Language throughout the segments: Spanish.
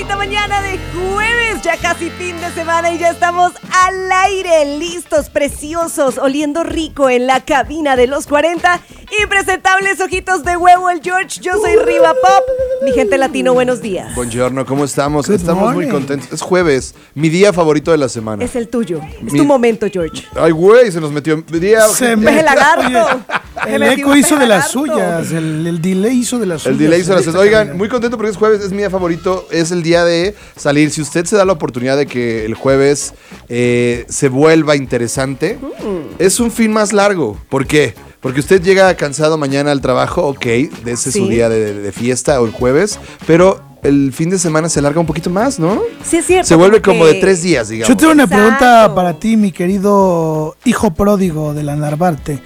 bonita mañana de jueves, ya casi fin de semana y ya estamos al aire, listos, preciosos, oliendo rico en la cabina de los 40 y presentables ojitos de huevo el George. Yo soy Riva Pop. Mi gente latino, buenos días. Buongiorno, ¿cómo estamos? Good Estamos morning. muy contentos. Es jueves, mi día favorito de la semana. Es el tuyo, es tu momento, George. Ay, güey, se nos metió. Se Pues el lagarto. El eco hizo de las suyas, el delay hizo de las suyas. El delay hizo las suyas. Oigan, muy contento porque es jueves, es mi día favorito, es el día de salir. Si usted se da la oportunidad de que el jueves se vuelva interesante, es un fin más largo. ¿Por qué? Porque usted llega cansado mañana al trabajo, ok, de ese es su día de fiesta o el jueves, pero el fin de semana se alarga un poquito más, ¿no? Sí, es cierto. Se vuelve como de 3 días, digamos. Yo tengo una Exacto. pregunta para ti, mi querido hijo pródigo de la Narvarte.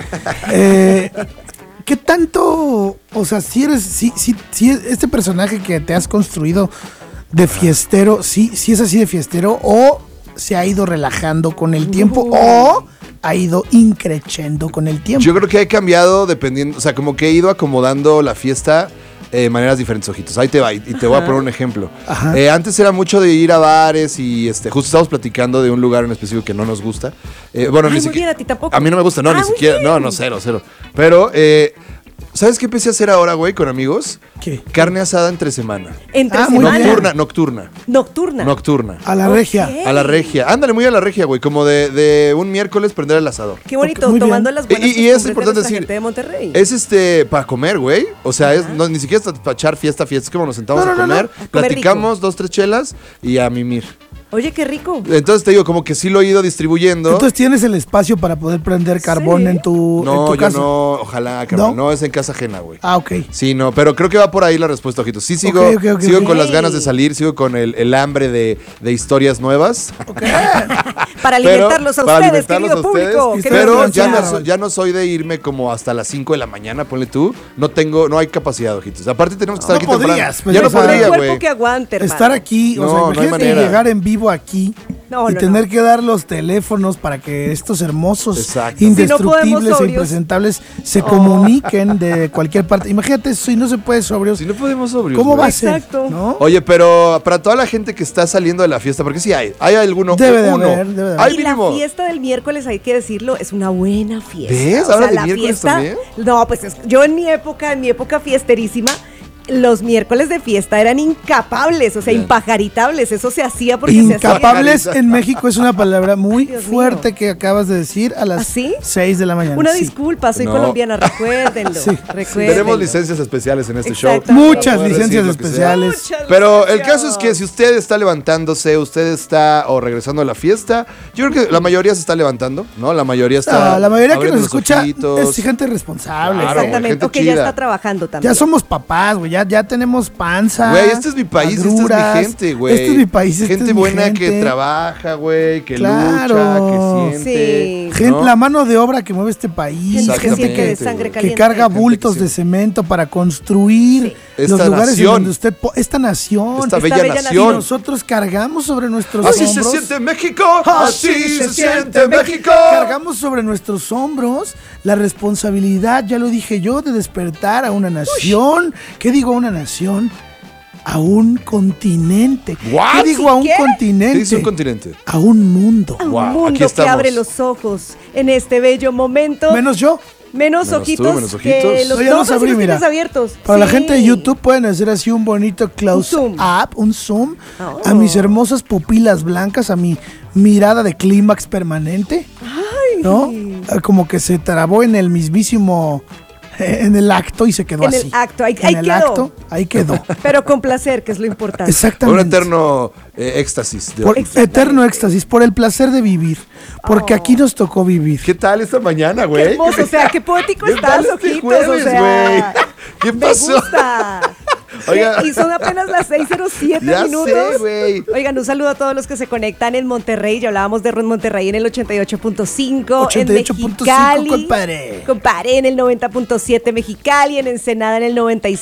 ¿Qué tanto, o sea, si este personaje que te has construido de fiestero, si es así de fiestero o se ha ido relajando con el tiempo o ha ido increciendo con el tiempo? Yo creo que he cambiado dependiendo, o sea, como que he ido acomodando la fiesta de maneras diferentes, ojitos. Ahí te va, y te voy a poner un ejemplo. Antes era mucho de ir a bares y justo estábamos platicando de un lugar en específico que no nos gusta. Bueno, Ay, ni muy siquiera. bien, a ti tampoco. A mí no me gusta, no, ni muy siquiera. bien. No, cero. Pero, ¿sabes qué empecé a hacer ahora, güey, con amigos? ¿Qué? Carne asada entre semana. Entre muy semana. bien. Nocturna. A la regia. A la regia. Ándale, muy a la regia, güey. Como de un miércoles prender el asador. Qué bonito, Muy bien. tomando las buenas Y es costumbres importante de nuestra decir, gente de Monterrey. es para comer, güey. O sea, ni siquiera es para echar fiesta, es como nos sentamos a comer, A comer platicamos 2, 3 chelas y a mimir. Oye, qué rico. Entonces te digo, como que sí lo he ido distribuyendo. Entonces tienes el espacio para poder prender carbón Sí. en tu No, yo casa. no, ojalá, carnal. ¿No? No, es en casa ajena, güey. Ah, ok. Sí, no, pero creo que va por ahí la respuesta, ojitos. Sí, sigo, Ok. sigo con las Ok. ganas de salir, sigo con el hambre de historias nuevas. Para alimentarlos a para ustedes, alimentarlos querido a ustedes. público. Y querido Pero audiencia. ya no soy de irme como hasta las 5 de la mañana, ponle tú. No hay capacidad, ojitos. Aparte tenemos que estar No aquí temprano. podrías, pues, Ya no o sea, El podría, cuerpo güey. que aguante, hermano. Estar aquí, No, o sea, no hay imagínate manera. llegar en vivo aquí No, y no, tener no. que dar los teléfonos para que estos hermosos, Exacto. indestructibles Si no podemos e sobrios. impresentables se comuniquen de cualquier parte. Imagínate, si no se puede sobrios, Si no podemos sobrios, ¿cómo güey. va a ser? Exacto. ¿No? Oye, pero para toda la gente que está saliendo de la fiesta, porque sí hay alguno. Debe de uno. haber, debe de haber. Hay Y mínimo. la fiesta del miércoles, hay que decirlo, es una buena fiesta. ¿Ves? O ¿Hablas sea, de la miércoles fiesta. también? No, pues yo en mi época fiesterísima, los miércoles de fiesta eran incapables, o sea, Bien. impajaritables. Eso se hacía porque Incapables se hacía. en México es una palabra muy Dios fuerte mío. que acabas de decir a las ¿Ah, sí? 6 de la mañana. Una Sí. disculpa, soy No. colombiana, recuérdenlo. Sí. Recuérdenlo. Tenemos licencias especiales en este show. Exactamente. Muchas Puedo decir licencias lo que sea. especiales. Muchas Pero el gracias. caso es que si usted está levantándose, usted está regresando a la fiesta, yo creo que la mayoría se está levantando, ¿no? La mayoría está. No, la mayoría que abriendo nos los escucha ojitos. es gente responsable. Claro, Exactamente, gente o que ya chida. está trabajando también. Ya somos papás, güey. Ya tenemos panza. Güey, este es mi país, esta agruras. es mi gente, güey. Este es mi país, esta gente es mi buena gente. que trabaja, güey, que Claro. lucha, que siente. Sí. Gente, ¿no? la mano de obra que mueve este país. Gente Exactamente, que de sangre güey. caliente. Que carga Gente bultos que de sí. cemento para construir Sí. los Esta lugares nación. en donde usted esta nación. Esta Esta bella bella Y nación. nosotros cargamos sobre nuestros Así hombros. se siente México. Así se siente México. Cargamos sobre nuestros hombros la responsabilidad, ya lo dije yo, de despertar a una nación. ¿Qué digo a una nación? A un continente. What? ¿Qué digo a un ¿Qué? ¿Qué continente? dice un continente? A un mundo. Un Wow, aquí mundo que estamos. abre los ojos en este bello momento. Menos yo. Menos Menos ojitos, tú, menos que ojitos. los No, ya dos los abrí, sí los mira. tienes abiertos. Para la Sí. gente de YouTube pueden hacer así un bonito close zoom. up, un zoom Oh. a mis hermosas pupilas blancas, a mi mirada de clímax permanente. ¿No? Como que se trabó en el mismísimo en el acto y se quedó En el así. acto, ahí En el quedó. acto, ahí quedó. Pero con placer, que es lo importante. Un Exactamente. eterno éxtasis. Por eterno éxtasis, por el placer de vivir. Porque aquí nos tocó vivir. ¿Qué tal esta mañana, Qué güey? hermoso, o sea, qué poético ¿Qué estás, tal este ojitos, jueves, o sea. güey? ¿Qué pasó? Me gusta. Oiga. Y son apenas las 6:07 Ya minutos. sé, güey. Oigan, un saludo a todos los que se conectan en Monterrey. Ya hablábamos de Monterrey en el 88.5. 88.5, en Mexicali. compadre. Compadre, en el 90.7 Mexicali. En Ensenada en el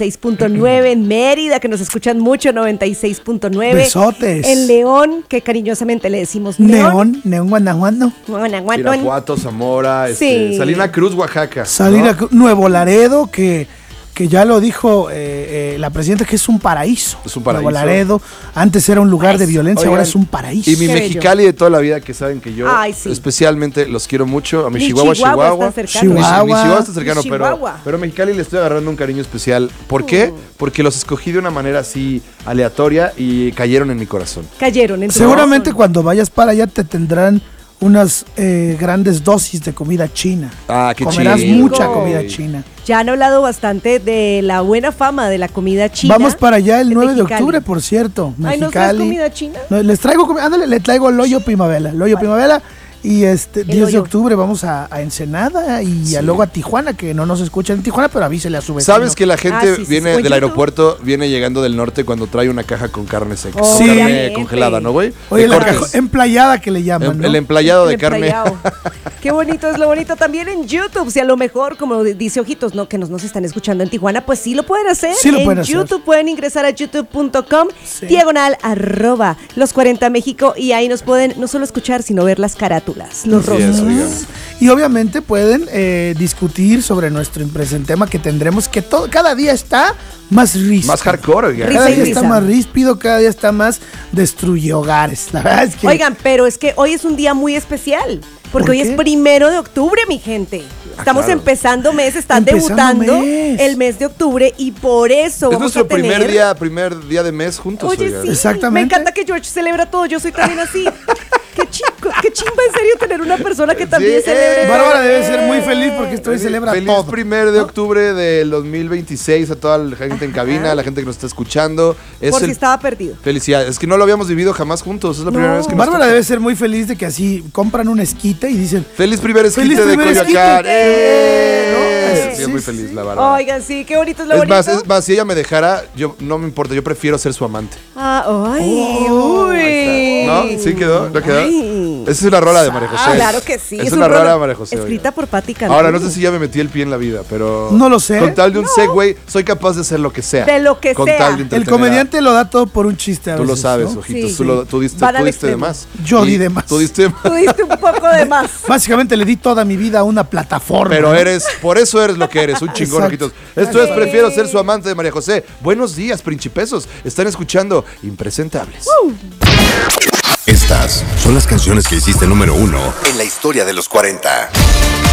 96.9. En Mérida, que nos escuchan mucho, 96.9. Besotes. En León, que cariñosamente le decimos Neón, Guanajuato. Guanajuato. Irapuato, Zamora, Sí. Salina Cruz, Oaxaca. Salir ¿no? a Nuevo Laredo, que que ya lo dijo la presidenta, que es un paraíso. Es un paraíso. Nuevo Laredo, antes era un lugar de violencia, Oigan, ahora es un paraíso. Y mi Qué Mexicali de toda la vida, que saben que yo Ay, sí. especialmente los quiero mucho. A mi Mi Chihuahua. está cercano. Mi Chihuahua. Chihuahua está cercano, Mi pero Chihuahua. a Mexicali le estoy agarrando un cariño especial. ¿Por qué? Porque los escogí de una manera así aleatoria y cayeron en mi corazón. Cayeron en tu Seguramente corazón. cuando vayas para allá te tendrán unas grandes dosis de comida china. Ah, qué Comerás chido. mucha comida china. Ya han hablado bastante de la buena fama de la comida china. Vamos para allá el en 9 de Mexicali. octubre, por cierto. Ay, ¿nos Mexicali. traes comida china? No, les traigo comida. Ándale, le traigo el Loyo Primavera. Loyo Primavera. Y 10 de Loyo. octubre vamos a Ensenada y luego a Tijuana, que no nos escuchan en Tijuana, pero avísele a su vecino. ¿Sabes que la gente Sí, sí, viene sí. del Oye, aeropuerto, viene llegando del norte cuando trae una caja con carne seca? Oh, con carne obviamente. congelada, ¿no, güey? Oye, De la cortes. caja emplayada que le llaman, ¿no? El emplayado de El carne. emplayado. Qué bonito es lo bonito. También en YouTube, si a lo mejor, como dice Ojitos, no, que nos están escuchando en Tijuana, pues sí lo pueden hacer. Sí lo en pueden hacer. YouTube pueden ingresar a youtube.com, Sí. diagonal @ los 40 México, y ahí nos pueden no solo escuchar, sino ver las carátulas, los Así es, rostros. oigan. Y obviamente pueden discutir sobre nuestro impresente tema que tendremos, que cada día está más ríspido. Más hardcore, oigan. Risa Cada y día risa. está más ríspido, cada día está más destruye hogares. La verdad es que... Oigan, pero es que hoy es un día muy especial. Porque ¿Por hoy qué? es 1 de octubre, mi gente. Estamos claro. empezando mes, están Empezando debutando mes. el mes de octubre y por eso Es vamos nuestro a tener... primer día de mes juntos, Oye, oigan. sí, Exactamente. me encanta que George celebra todo, yo soy también así. Qué chimba en serio tener una persona que también Sí, celebre. Bárbara debe ser muy feliz porque esto hoy celebra Feliz todo. 1 de octubre del 2026 a toda la gente en cabina, a la gente que nos está escuchando. Es Por si el- estaba perdido. Felicidades. Es que no lo habíamos vivido jamás juntos. Es la primera No. vez que nos Bárbara toca. debe ser muy feliz de que así compran un esquite y dicen, Feliz primer esquite Feliz de primer Coyoacán. esquite. ¡Eh! Sí, es muy Sí, feliz sí. la Bárbara. Oigan, sí, qué bonito es lo Es bonito. más, si ella me dejara, yo no me importa, yo prefiero ser su amante. Ay, Oh, uy. ¿No? ¿Sí quedó? ¿No quedó? Ay. Esa es una rola de María José. Ah, claro que sí. Es una rola rola de María José. escrita oiga. por Patti Cantú. Ahora, no sé si ya me metí el pie en la vida, pero... No lo sé. Con tal de un segue, soy capaz de hacer lo que sea. De lo que Con sea. tal de el entretener a- comediante lo da todo por un chiste a Tú lo veces, sabes, ¿no? ojitos. Sí, Tú, sí. tú diste, Van al tú diste de extremo. más. Yo Y di de más. Tú diste de más. Tú diste un poco de más. Básicamente le di toda mi vida a una plataforma. Pero ¿no? por eso eres lo que eres, un chingón, Exacto. ojitos. Esto es Prefiero ser su amante de María José. Buenos días, principesos. Están escuchando Impresentables. Estas son las canciones que hiciste número 1 en la historia de los 40.